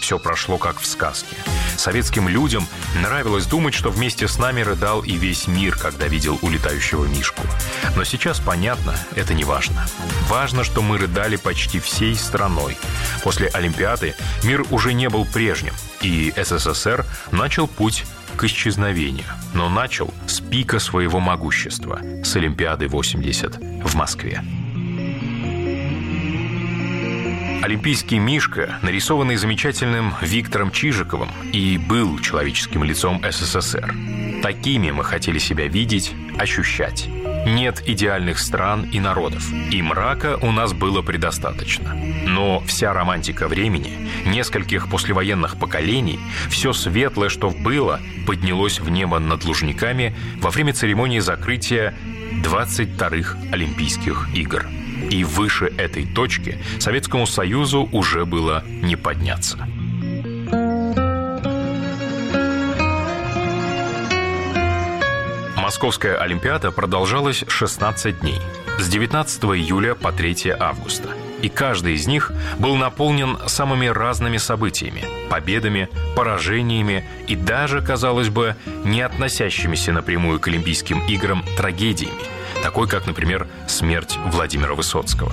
все прошло как в сказке. Советским людям нравилось думать, что вместе с нами рыдал и весь мир, когда видел улетающего Мишку. Но сейчас понятно, это не важно. Важно, что мы рыдали почти всей страной. После Олимпиады мир уже не был прежним, и СССР начал путь к исчезновению. Но начал с пика своего могущества, с Олимпиады 80 в Москве. Олимпийский Мишка, нарисованный замечательным Виктором Чижиковым, и был человеческим лицом СССР. Такими мы хотели себя видеть, ощущать. Нет идеальных стран и народов, и мрака у нас было предостаточно. Но вся романтика времени, нескольких послевоенных поколений, все светлое, что было, поднялось в небо над Лужниками во время церемонии закрытия 22-х Олимпийских игр. И выше этой точки Советскому Союзу уже было не подняться. Московская Олимпиада продолжалась 16 дней, с 19 июля по 3 августа. И каждый из них был наполнен самыми разными событиями, победами, поражениями и даже, казалось бы, не относящимися напрямую к Олимпийским играм трагедиями, такой как, например, смерть Владимира Высоцкого.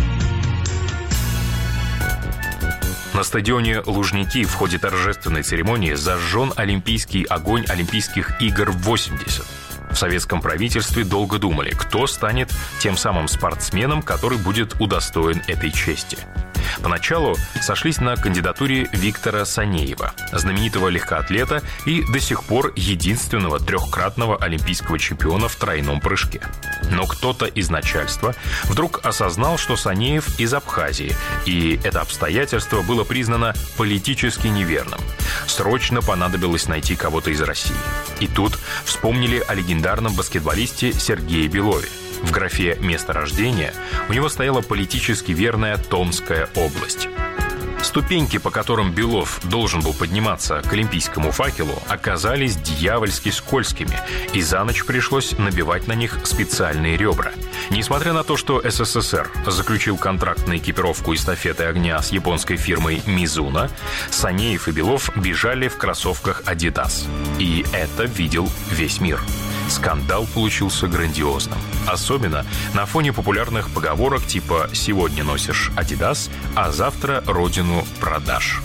На стадионе Лужники в ходе торжественной церемонии зажжен олимпийский огонь Олимпийских игр 80. В советском правительстве долго думали, кто станет тем самым спортсменом, который будет удостоен этой чести. Поначалу сошлись на кандидатуре Виктора Санеева, знаменитого легкоатлета и до сих пор единственного трехкратного олимпийского чемпиона в тройном прыжке. Но кто-то из начальства вдруг осознал, что Санеев из Абхазии, и это обстоятельство было признано политически неверным. Срочно понадобилось найти кого-то из России. И тут вспомнили о легендарном баскетболисте Сергее Белове. В графе «Место рождения» у него стояла политически верная Томская область. Ступеньки, по которым Белов должен был подниматься к олимпийскому факелу, оказались дьявольски скользкими, и за ночь пришлось набивать на них специальные ребра. Несмотря на то, что СССР заключил контракт на экипировку эстафеты огня с японской фирмой «Мизуна», Санеев и Белов бежали в кроссовках «Адидас». И это видел весь мир. Скандал получился грандиозным. Особенно на фоне популярных поговорок типа «сегодня носишь Adidas, а завтра родину продашь».